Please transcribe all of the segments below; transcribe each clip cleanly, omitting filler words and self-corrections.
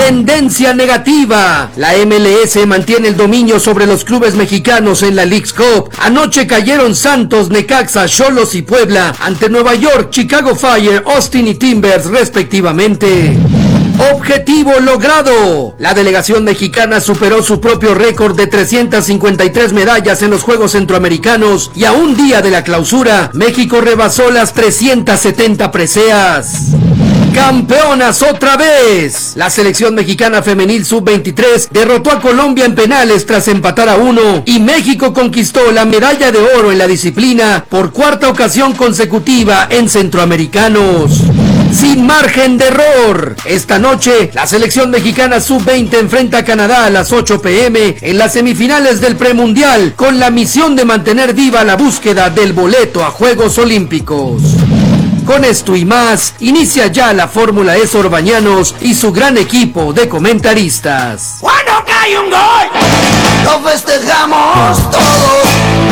Tendencia negativa. La MLS mantiene el dominio sobre los clubes mexicanos en la Leagues Cup. Anoche cayeron Santos, Necaxa, Xolos y Puebla ante Nueva York, Chicago Fire, Austin y Timbers respectivamente. Objetivo logrado. La delegación mexicana superó su propio récord de 353 medallas en los Juegos Centroamericanos y a un día de la clausura, México rebasó las 370 preseas. Campeonas otra vez. La selección mexicana femenil sub-23 derrotó a Colombia en penales tras empatar a 1 y México conquistó la medalla de oro en la disciplina por cuarta ocasión consecutiva en Centroamericanos. Sin margen de error. Esta noche, la selección mexicana sub-20 enfrenta a Canadá a las 8 p.m. en las semifinales del premundial con la misión de mantener viva la búsqueda del boleto a Juegos Olímpicos. Con esto y más, inicia ya la Fórmula E Sorbañanos y su gran equipo de comentaristas. Cuando cae un gol, lo festejamos todos,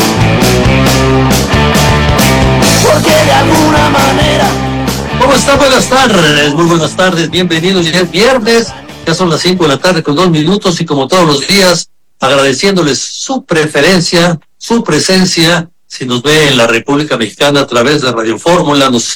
porque de alguna manera... ¿Cómo está? Buenas tardes, muy buenas tardes, bienvenidos. Ya es viernes, ya son las 5 de la tarde con 2 minutos y como todos los días, agradeciéndoles su preferencia, su presencia. Si nos ve en la República Mexicana a través de Radio Fórmula, nos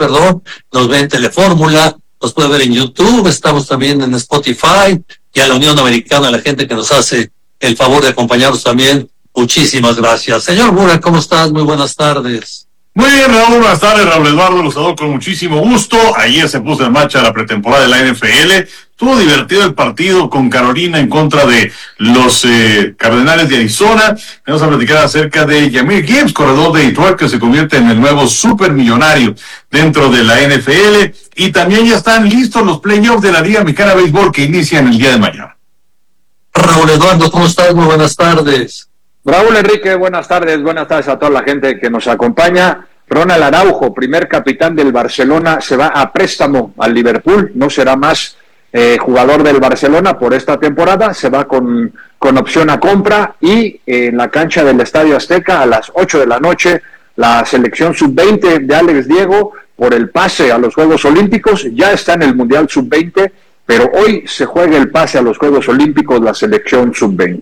ve en Telefórmula, nos puede ver en YouTube, estamos también en Spotify y a la Unión Americana, a la gente que nos hace el favor de acompañarnos también, muchísimas gracias. Señor Mura, ¿cómo estás? Muy buenas tardes. Muy bien, Raúl, buenas tardes, Raúl Eduardo, los saludo con muchísimo gusto. Ayer se puso en marcha la pretemporada de la NFL. Estuvo divertido el partido con Carolina en contra de los Cardenales de Arizona. Vamos a platicar acerca de Jahmyr Gibbs, corredor de Detroit, que se convierte en el nuevo supermillonario dentro de la NFL. Y también ya están listos los playoffs de la Liga Mexicana de Béisbol que inician el día de mañana. Raúl Eduardo, ¿cómo estás? Muy buenas tardes. Raúl Enrique, buenas tardes a toda la gente que nos acompaña. Ronald Araujo, primer capitán del Barcelona, se va a préstamo al Liverpool, no será más jugador del Barcelona por esta temporada, se va con opción a compra y en la cancha del Estadio Azteca a las 8 de la noche, la selección sub-20 de Alex Diego por el pase a los Juegos Olímpicos, ya está en el Mundial sub-20, pero hoy se juega el pase a los Juegos Olímpicos la selección sub-20.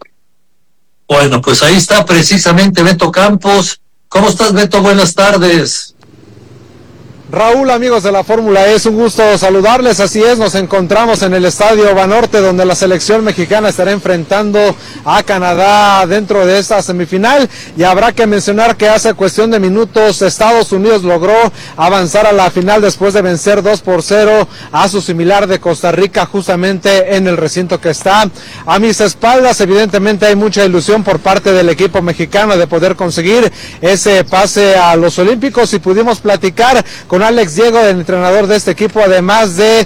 Bueno, pues ahí está precisamente Beto Campos. ¿Cómo estás, Beto? Buenas tardes. Raúl, amigos de la Fórmula E, es un gusto saludarles, así es, nos encontramos en el Estadio Banorte donde la selección mexicana estará enfrentando a Canadá dentro de esta semifinal y habrá que mencionar que hace cuestión de minutos Estados Unidos logró avanzar a la final después de vencer 2-0 a su similar de Costa Rica justamente en el recinto que está a mis espaldas. Evidentemente hay mucha ilusión por parte del equipo mexicano de poder conseguir ese pase a los Olímpicos y pudimos platicar con Alex Diego, el entrenador de este equipo, además de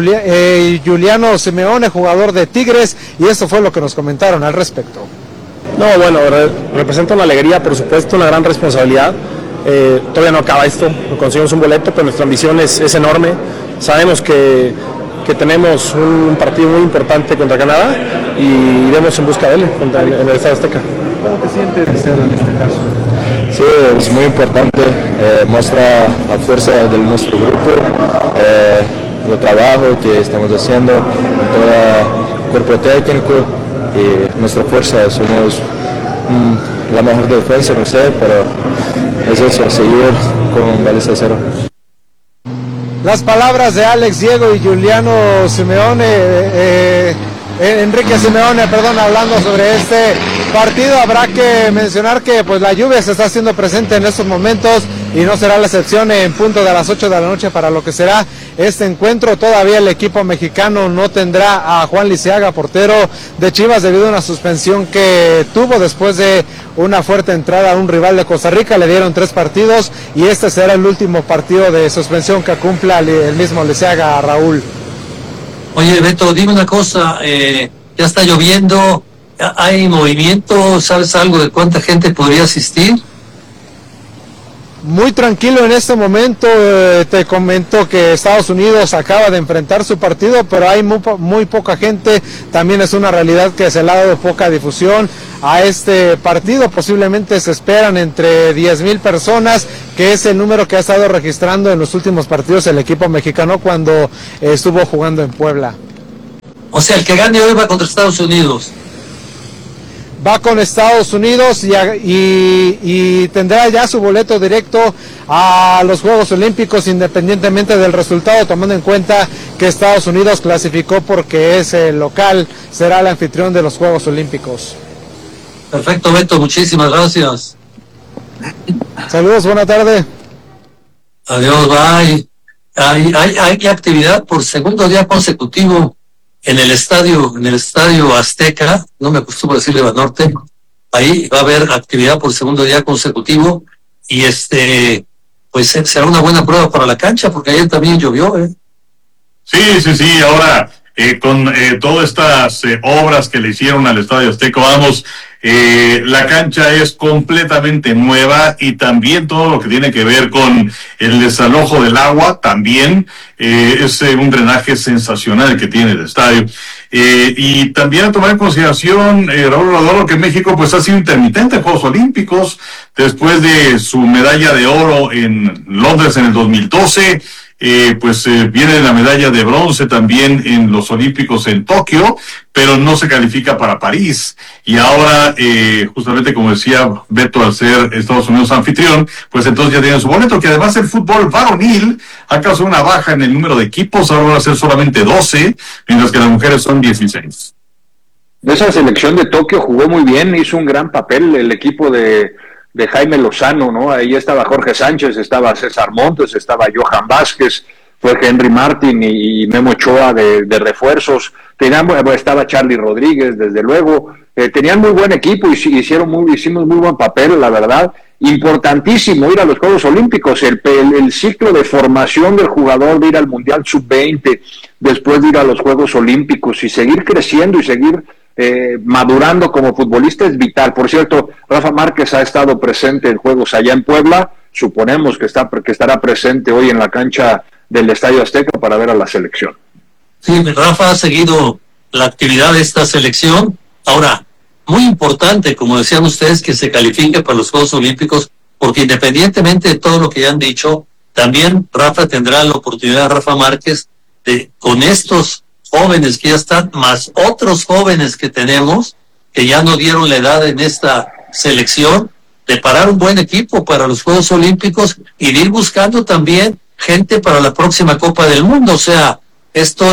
Juliano Simeone, jugador de Tigres, y eso fue lo que nos comentaron al respecto. No, bueno, representa una alegría, por supuesto, una gran responsabilidad. Todavía no acaba esto, conseguimos un boleto, pero nuestra ambición es enorme. Sabemos que tenemos un partido muy importante contra Canadá y iremos en busca de él en el Estadio Azteca. ¿Cómo te sientes de ser en este caso? Sí, es muy importante, muestra la fuerza de nuestro grupo, el trabajo que estamos haciendo con todo el cuerpo técnico y nuestra fuerza. Somos la mejor defensa, no sé, pero es eso, seguir con goles a cero. Las palabras de Alex Diego y Juliano Simeone, Enrique Simeone, hablando sobre este partido. Habrá que mencionar que pues la lluvia se está haciendo presente en estos momentos y no será la excepción en punto de las 8 de la noche para lo que será este encuentro. Todavía el equipo mexicano no tendrá a Juan Lisiaga, portero de Chivas, debido a una suspensión que tuvo después de una fuerte entrada a un rival de Costa Rica. Le dieron 3 partidos y este será el último partido de suspensión que cumpla el mismo Lisiaga, a Raúl. Oye, Beto, dime una cosa, ya está lloviendo, ¿hay movimiento? ¿Sabes algo de cuánta gente podría asistir? Muy tranquilo en este momento, te comento que Estados Unidos acaba de enfrentar su partido, pero hay muy poca gente. También es una realidad que se le ha dado poca difusión a este partido. Posiblemente se esperan entre 10,000 personas, que es el número que ha estado registrando en los últimos partidos el equipo mexicano cuando estuvo jugando en Puebla. O sea, el que gane hoy va contra Estados Unidos. Va con Estados Unidos y tendrá ya su boleto directo a los Juegos Olímpicos, independientemente del resultado, tomando en cuenta que Estados Unidos clasificó porque es el local, será el anfitrión de los Juegos Olímpicos. Perfecto, Beto, muchísimas gracias. Saludos, buena tarde. Adiós, bye. Hay actividad por segundo día consecutivo en el estadio Azteca, no me acostumbro a decirle Banorte. Ahí va a haber actividad por segundo día consecutivo y pues será una buena prueba para la cancha, porque ayer también llovió. Sí, ahora con todas estas obras que le hicieron al Estadio Azteca, vamos, la cancha es completamente nueva y también todo lo que tiene que ver con el desalojo del agua también es un drenaje sensacional que tiene el estadio. Y también a tomar en consideración, Raúl Rodolfo, que México pues ha sido intermitente en Juegos Olímpicos después de su medalla de oro en Londres en el 2012. Viene la medalla de bronce también en los Olímpicos en Tokio, pero no se califica para París. Y ahora, justamente como decía Beto, al ser Estados Unidos anfitrión, pues entonces ya tienen su boleto, que además el fútbol varonil ha causado una baja en el número de equipos, ahora van a ser solamente 12, mientras que las mujeres son 16. Esa selección de Tokio jugó muy bien, hizo un gran papel el equipo de Jaime Lozano, ¿no? Ahí estaba Jorge Sánchez, estaba César Montes, estaba Johan Vázquez, fue Henry Martin y Memo Ochoa de refuerzos, estaba Charlie Rodríguez, desde luego, tenían muy buen equipo y hicimos muy buen papel, la verdad. Importantísimo ir a los Juegos Olímpicos, el ciclo de formación del jugador, de ir al Mundial Sub-20, después de ir a los Juegos Olímpicos y seguir creciendo y seguir madurando como futbolista es vital. Por cierto, Rafa Márquez ha estado presente en juegos allá en Puebla, suponemos que estará presente hoy en la cancha del Estadio Azteca para ver a la selección. Sí, Rafa ha seguido la actividad de esta selección. Ahora, muy importante, como decían ustedes, que se califique para los Juegos Olímpicos, porque independientemente de todo lo que ya han dicho, también Rafa tendrá la oportunidad, Rafa Márquez, con estos jóvenes que ya están, más otros jóvenes que tenemos, que ya no dieron la edad en esta selección, de parar un buen equipo para los Juegos Olímpicos y de ir buscando también gente para la próxima Copa del Mundo. O sea, este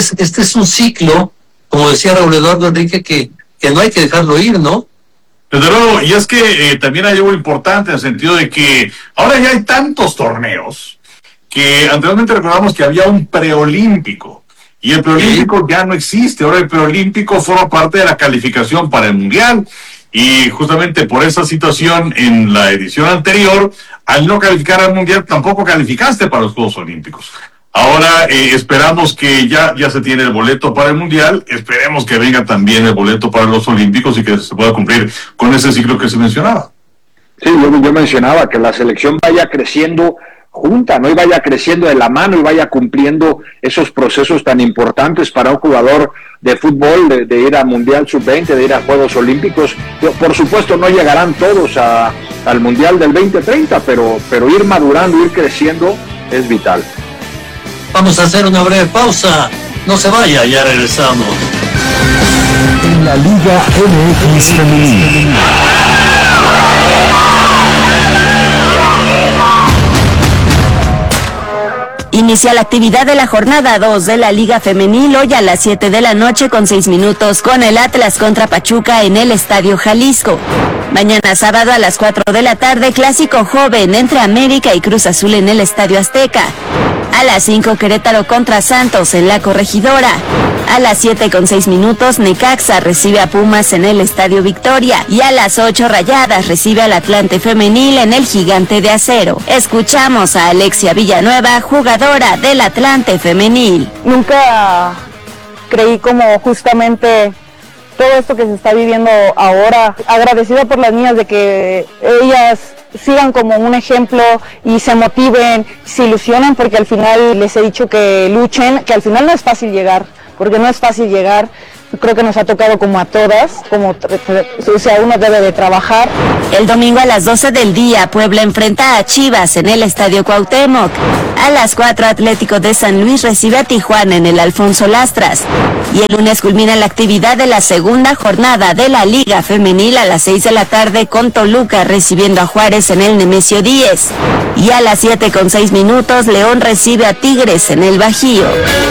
es un ciclo, como decía Raúl Eduardo Enrique, que no hay que dejarlo ir, ¿no? Desde luego, y es que también hay algo importante en el sentido de que ahora ya hay tantos torneos que anteriormente recordamos que había un preolímpico. Y el preolímpico ya no existe, ahora el preolímpico forma parte de la calificación para el mundial, y justamente por esa situación en la edición anterior, al no calificar al mundial, tampoco calificaste para los Juegos Olímpicos. Ahora esperamos que ya se tiene el boleto para el mundial, esperemos que venga también el boleto para los Olímpicos y que se pueda cumplir con ese ciclo que se mencionaba. Sí, yo mencionaba que la selección vaya creciendo junta, ¿no? Y vaya creciendo de la mano y vaya cumpliendo esos procesos tan importantes para un jugador de fútbol, de ir a Mundial Sub-20, de ir a Juegos Olímpicos. Por supuesto no llegarán todos al Mundial del 2030, pero ir madurando, ir creciendo es vital. Vamos a hacer una breve pausa, no se vaya, ya regresamos. En la Liga MX Femenil. Inicia la actividad de la jornada 2 de la Liga Femenil hoy a las 7 de la noche con 6 minutos con el Atlas contra Pachuca en el Estadio Jalisco. Mañana sábado a las 4 de la tarde, clásico joven entre América y Cruz Azul en el Estadio Azteca. A las 5 Querétaro contra Santos en la Corregidora. A las 7 con 6 minutos Necaxa recibe a Pumas en el Estadio Victoria. Y a las 8 Rayadas recibe al Atlante Femenil en el Gigante de Acero. Escuchamos a Alexia Villanueva, jugadora del Atlante Femenil. Nunca creí como justamente todo esto que se está viviendo ahora. Agradecida por las niñas de que ellas sigan como un ejemplo y se motiven, se ilusionen, porque al final les he dicho que luchen, que al final no es fácil llegar, porque no es fácil llegar, creo que nos ha tocado como a todas, como o sea, uno debe de trabajar. El domingo a las 12 del día, Puebla enfrenta a Chivas en el Estadio Cuauhtémoc. A las 4, Atlético de San Luis recibe a Tijuana en el Alfonso Lastras. Y el lunes culmina la actividad de la segunda jornada de la Liga Femenil a las 6 de la tarde con Toluca recibiendo a Juárez en el Nemesio 10. Y a las 7:06, León recibe a Tigres en el Bajío.